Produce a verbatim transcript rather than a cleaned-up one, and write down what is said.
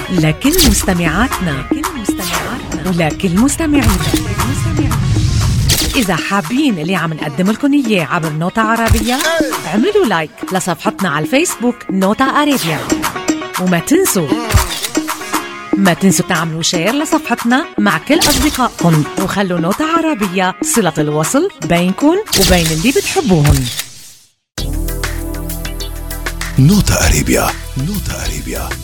لكل مستمعاتنا ولكل مستمعينا. إذا حابين اللي عم نقدم لكم إياه عبر نوتة عربية، اعملوا لايك لصفحتنا على الفيسبوك نوتة عربية، وما تنسوا ما تنسوا تعملوا شير لصفحتنا مع كل أصدقائكم، وخلوا نوتة عربية صلة الوصل بينكم وبين اللي بتحبوهم. نوتة عربية. نوتة عربية.